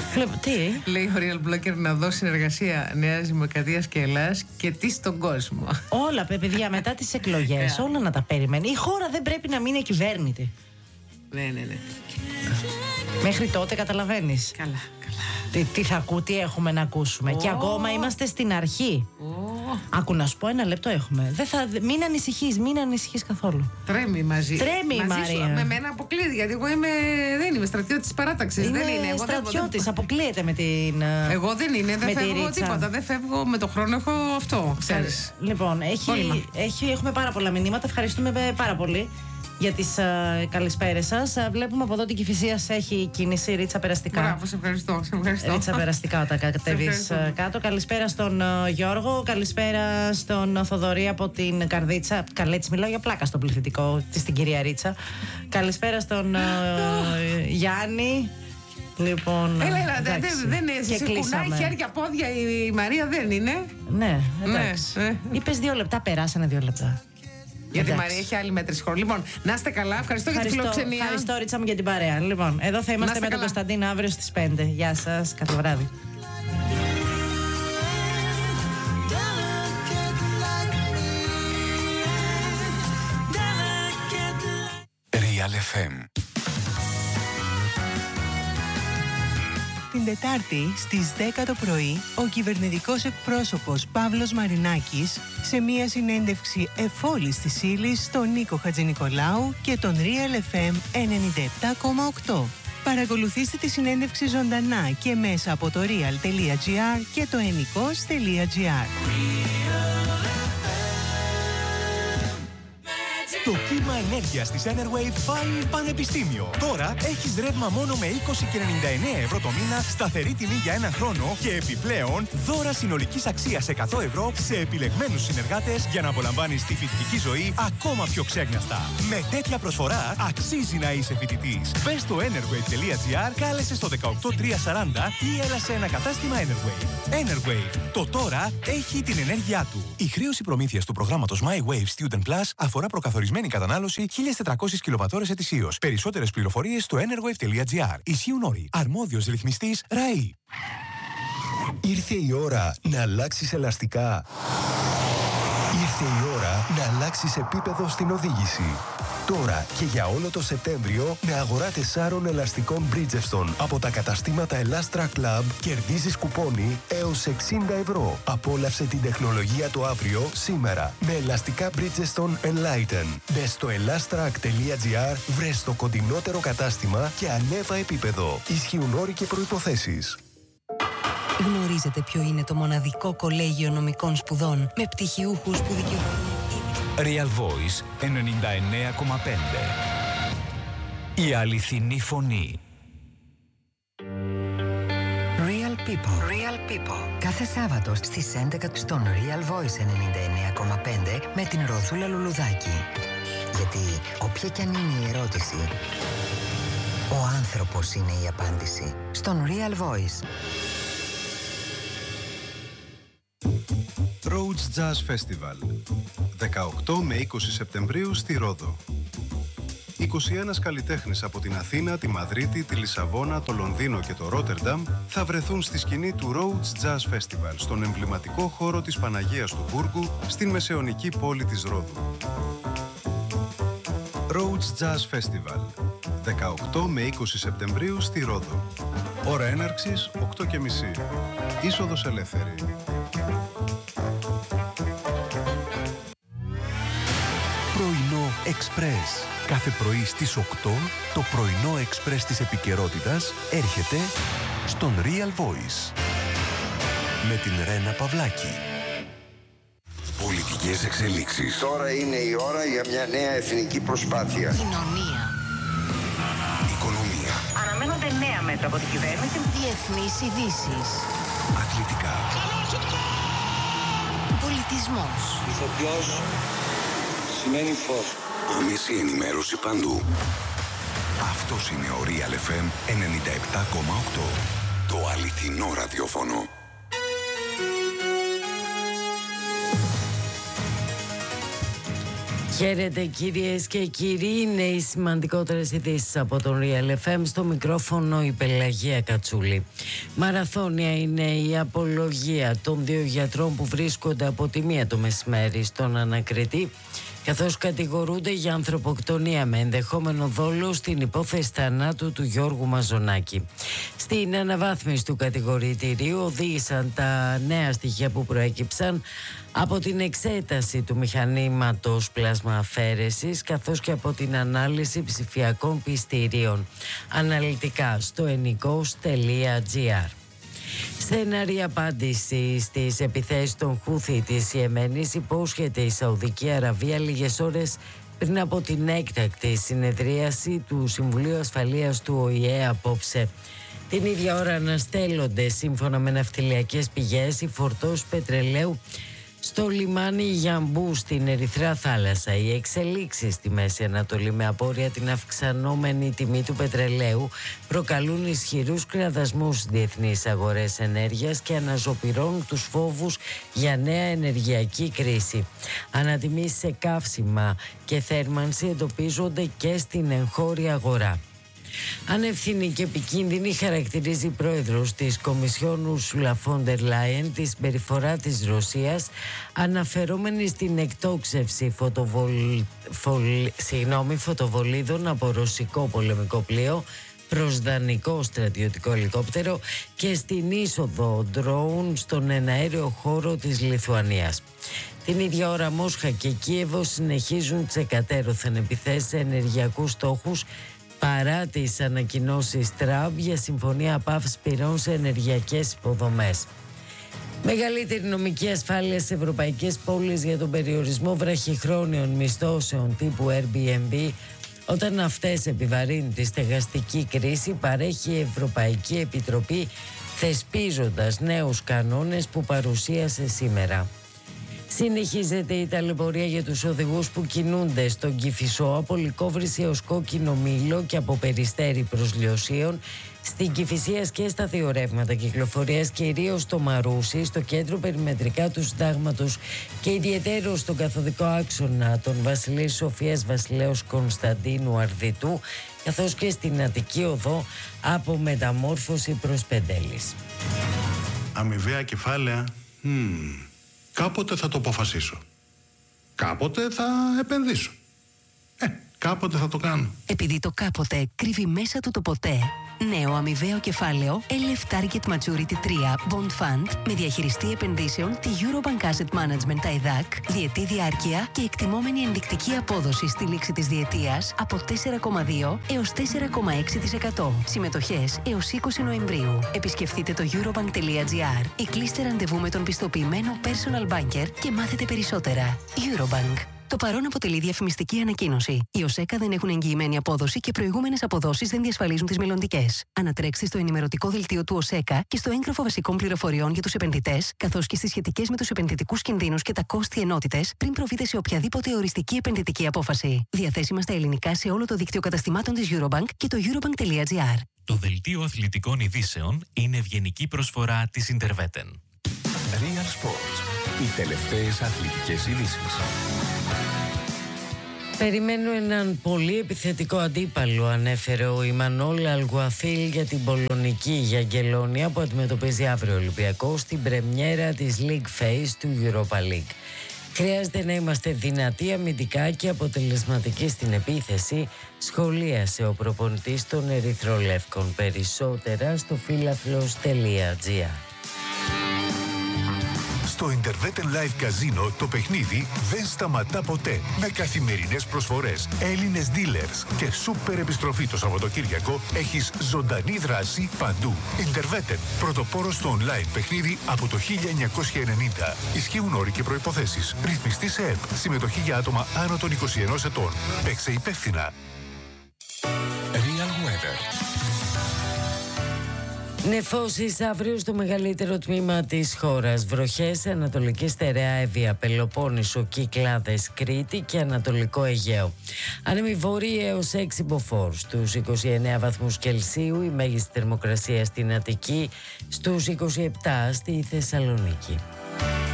Τι? Λέει ο Real Blogger να δώσει συνεργασία Νέας Δημοκρατίας και Ελλάδας και τι στον κόσμο. Όλα, παιδιά, μετά τις εκλογές, όλα να τα περιμένει. Η χώρα δεν πρέπει να μείνει ακυβέρνητη. Ναι. Μέχρι τότε καταλαβαίνεις. Καλά. Τι θα τι έχουμε να ακούσουμε. Και ακόμα είμαστε στην αρχή. Άκου να σου πω, ένα λεπτό έχουμε. Μην ανησυχείς καθόλου. Τρέμει μαζί. Τρέμει η Μαρία. Με μένα αποκλείεται, γιατί εγώ δεν είμαι στρατιώτης της παράταξης. Είναι δεν είναι. στρατιώτης, αποκλείεται με την. Εγώ δεν είναι, δεν φεύγω τίποτα. Δεν φεύγω με το χρόνο, έχω αυτό, ξέρεις. Λοιπόν, έχουμε πάρα πολλά μηνύματα. Ευχαριστούμε πάρα πολύ για τις καλησπέρες σας. Βλέπουμε από εδώ την Κηφισίας έχει κίνηση. Ρίτσα, περαστικά. Μπράβο, σε ευχαριστώ. Ρίτσα, περαστικά όταν κατέβεις κάτω. Καλησπέρα στον Γιώργο. Καλησπέρα στον Θοδωρή από την Καρδίτσα. Καλά, έτσι μιλάω για πλάκα στο πληθυντικό της την κυρία Ρίτσα. Καλησπέρα στον Γιάννη. Λοιπόν, έλα, δεν είναι. Σε κουνάει χέρια, πόδια η Μαρία, δεν είναι. Ναι, εντάξει. Είπες 2 λεπτά, περάσανε 2 λεπτά. Γιατί η Μαρία έχει άλλη μέτρηση χρόνου. Λοιπόν, να είστε καλά. Ευχαριστώ για τη φιλοξενία. Ευχαριστώ, Ρίτσα μου, για την παρέα. Λοιπόν, εδώ θα είμαστε με τον Κωνσταντίν αύριο στις 5. Γεια σας. Καλό βράδυ. Real FM. Την Τετάρτη στις 10 το πρωί, ο κυβερνητικός εκπρόσωπος Παύλος Μαρινάκης σε μία συνέντευξη εφόλης της ύλης στον Νίκο Χατζηνικολάου και τον Real FM 97,8. Παρακολουθήστε τη συνέντευξη ζωντανά και μέσα από το real.gr και το ennikos.gr. Το κύμα ενέργειας της Enerwave πάει πανεπιστήμιο. Τώρα έχεις ρεύμα μόνο με 20,99 ευρώ το μήνα, σταθερή τιμή για 1 χρόνο και επιπλέον δώρα συνολικής αξίας 100 ευρώ σε επιλεγμένους συνεργάτες για να απολαμβάνεις τη φοιτητική ζωή ακόμα πιο ξέγνιαστα. Με τέτοια προσφορά αξίζει να είσαι φοιτητής. Μπες στο enerwave.gr, κάλεσε στο 18340 ή έλα σε ένα κατάστημα Enerwave. Enerwave. Το τώρα έχει την ενέργειά του. Η χρέωση προμήθειας του προγράμματος My Wave Student Plus αφορά προκαθορισμένη κατανάλωση 1.400 κιλοβατόρες ετησίως. Περισσότερες πληροφορίες στο enerwave.gr. Ισχύουν όροι. Αρμόδιος ρυθμιστής ΡΑΗ. Ήρθε η ώρα να αλλάξεις ελαστικά. Ήρθε η ώρα να αλλάξεις επίπεδο στην οδήγηση. Τώρα και για όλο το Σεπτέμβριο με αγορά 4 ελαστικών Bridgestone από τα καταστήματα Elastra Club κερδίζεις κουπόνι έως 60 ευρώ. Απόλαυσε την τεχνολογία του αύριο σήμερα με ελαστικά Bridgestone Enlighten. Μπες στο elastrac.gr, βρες το κοντινότερο κατάστημα και ανέβα επίπεδο. Ισχύουν όροι και προϋποθέσεις. Γνωρίζετε ποιο είναι το μοναδικό κολέγιο νομικών σπουδών με πτυχιούχους που δικαιολογούν Real Voice 99,5. Η αληθινή φωνή. Real People. Κάθε Σάββατο στις 11 στον Real Voice 99,5 με την Ροδούλα Λουλουδάκη. Γιατί όποια κι αν είναι η ερώτηση, ο άνθρωπος είναι η απάντηση. Στον Real Voice. Rhodes Jazz Festival 18 με 20 Σεπτεμβρίου στη Ρόδο. 21 καλλιτέχνες από την Αθήνα, τη Μαδρίτη, τη Λισαβόνα, το Λονδίνο και το Ρότερνταμ θα βρεθούν στη σκηνή του Rhodes Jazz Festival στον εμβληματικό χώρο της Παναγίας του Μπούργου στην μεσαιωνική πόλη της Ρόδου. Rhodes Jazz Festival 18 με 20 Σεπτεμβρίου στη Ρόδο. Ώρα έναρξης 8:30. Είσοδος ελεύθερη. Πρωινό Εξπρές. Κάθε πρωί στις 8 το πρωινό Εξπρές της επικαιρότητας έρχεται στον Real Voice. Με την Ρένα Παυλάκη. Πολιτικές εξελίξεις. Τώρα είναι η ώρα για μια νέα εθνική προσπάθεια. Κοινωνία. Οικονομία. Αναμένονται νέα μέτρα από την κυβέρνηση. Διεθνείς ειδήσεις. Αθλητικά. Πολιτισμός. Ηθοποιός σημαίνει φως. Άμεση ενημέρωση παντού. Αυτός είναι ο Real FM 97,8. Το αληθινό ραδιόφωνο. Χαίρετε κυρίες και κύριοι, είναι οι σημαντικότερες ειδήσεις από τον Real FM. Στο μικρόφωνο η Πελαγία Κατσούλη. Μαραθώνια είναι η απολογία των δύο γιατρών που βρίσκονται από τη μία το μεσημέρι στον ανακριτή, καθώς κατηγορούνται για ανθρωποκτονία με ενδεχόμενο δόλο στην υπόθεση θανάτου του Γιώργου Μαζονάκη. Στην αναβάθμιση του κατηγορητηρίου οδήγησαν τα νέα στοιχεία που προέκυψαν από την εξέταση του μηχανήματος πλασμααφέρεσης, καθώς και από την ανάλυση ψηφιακών πιστηρίων αναλυτικά στο ennikos.gr. Στεναρή απάντηση στις επιθέσεις των Χούθη της Ιεμένης υπόσχεται η Σαουδική Αραβία λίγες ώρες πριν από την έκτακτη συνεδρίαση του Συμβουλίου Ασφαλείας του ΟΗΕ απόψε. Την ίδια ώρα αναστέλλονται, σύμφωνα με ναυτιλιακές πηγές, οι φορτώσεις πετρελαίου στο λιμάνι Γιαμπού στην Ερυθρά Θάλασσα. Οι εξελίξεις στη Μέση Ανατολή με απόρρια την αυξανόμενη τιμή του πετρελαίου προκαλούν ισχυρούς κραδασμούς στις διεθνείς αγορές ενέργειας και αναζωπυρώνουν τους φόβους για νέα ενεργειακή κρίση. Ανατιμήσεις σε καύσιμα και θέρμανση εντοπίζονται και στην εγχώρια αγορά. Ανευθυνή και επικίνδυνη χαρακτηρίζει η πρόεδρος της Κομισιόν Ούρσουλα φον ντερ Λάιεν τη συμπεριφορά της Ρωσίας, αναφερόμενη στην εκτόξευση φωτοβολίδων από ρωσικό πολεμικό πλοίο προς δανεικό στρατιωτικό ελικόπτερο και στην είσοδο ντρόουν στον εναέριο χώρο της Λιθουανίας. Την ίδια ώρα Μόσχα και Κίεβο συνεχίζουν τις εκατέρωθεν επιθέσεις σε ενεργειακούς στόχους, παρά τις ανακοινώσεις Τραμπ για συμφωνία απάυσης πυρών σε ενεργειακές υποδομές. Μεγαλύτερη νομική ασφάλεια σε ευρωπαϊκές πόλεις για τον περιορισμό βραχυχρόνιων μισθώσεων τύπου Airbnb, όταν αυτές επιβαρύνουν τη στεγαστική κρίση, παρέχει η Ευρωπαϊκή Επιτροπή, θεσπίζοντας νέους κανόνες που παρουσίασε σήμερα. Συνεχίζεται η ταλαιπωρία για τους οδηγούς που κινούνται στον Κηφισό από Λυκόβρηση έως Κόκκινο Μήλο και από Περιστέρι προς Λιωσίων, στην Κηφισία και στα δύο ρεύματα κυκλοφορίας, κυρίως στο Μαρούσι, στο κέντρο περιμετρικά του Συντάγματος και ιδιαιτέρως στον καθοδικό άξονα των Βασιλής Σοφίας Βασιλέως Κωνσταντίνου Αρδιτού, καθώς και στην Αττική Οδό από Μεταμόρφωση προς Πεντέλης. Αμοιβαία κεφάλαια. Κάποτε θα το αποφασίσω. Κάποτε θα επενδύσω. Κάποτε θα το κάνω. Επειδή το κάποτε κρύβει μέσα του το ποτέ. Νέο αμοιβαίο κεφάλαιο LF Target Maturity 3 Bond Fund με διαχειριστή επενδύσεων τη Eurobank Asset Management TAIDAC, διετή διάρκεια και εκτιμόμενη ενδεικτική απόδοση στη λήξη της διετίας από 4,2 έως 4,6%. Συμμετοχές έως 20 Νοεμβρίου. Επισκεφτείτε το eurobank.gr ή κλείστε ραντεβού με τον πιστοποιημένο personal banker και μάθετε περισσότερα. Eurobank. Το παρόν αποτελεί διαφημιστική ανακοίνωση. Οι ΟΣΕΚΑ δεν έχουν εγγυημένη απόδοση και προηγούμενες αποδόσεις δεν διασφαλίζουν τις μελλοντικές. Ανατρέξτε στο ενημερωτικό δελτίο του ΟΣΕΚΑ και στο έγγραφο βασικών πληροφοριών για τους επενδυτές, καθώς και στις σχετικές με τους επενδυτικούς κινδύνους και τα κόστη ενότητες, πριν προβείτε σε οποιαδήποτε οριστική επενδυτική απόφαση. Διαθέσιμα στα ελληνικά σε όλο το δίκτυο καταστημάτων της Eurobank και το eurobank.gr. Το δελτίο αθλητικών ειδήσεων είναι ευγενική προσφορά της Interveten. Real Sports. Οι τελευταίες αθλητικές ειδήσεις. Περιμένω έναν πολύ επιθετικό αντίπαλο, ανέφερε ο Ιμανόλ Αλγουαθίλ για την πολωνική Γιαγκελόνια που αντιμετωπίζει αύριο Ολυμπιακό στην πρεμιέρα της League Phase του Europa League. Χρειάζεται να είμαστε δυνατοί αμυντικά και αποτελεσματικοί στην επίθεση, σχολίασε ο προπονητής των Ερυθρολεύκων. Περισσότερα στο φίλαθλος.gr. Στο Interveten Live Casino το παιχνίδι δεν σταματά ποτέ. Με καθημερινές προσφορές, Έλληνες dealers και σούπερ επιστροφή το Σαββατοκύριακο, έχεις ζωντανή δράση παντού. Interveten, πρωτοπόρος στο online παιχνίδι από το 1990. Ισχύουν όροι και προϋποθέσεις. Ρυθμιστή σε ΕΠ. Συμμετοχή για άτομα άνω των 21 ετών. Παίξε υπεύθυνα. Real Weather. Νεφώσεις αύριο στο μεγαλύτερο τμήμα της χώρας. Βροχές σε Ανατολική Στερεά Εύβοια, Πελοπόννησο, Κυκλάδες, Κρήτη και Ανατολικό Αιγαίο. Άνεμοι βόρειοι έως 6 μποφόρ. Στους 29 βαθμούς Κελσίου η μέγιστη θερμοκρασία στην Αττική, στους 27 στη Θεσσαλονίκη.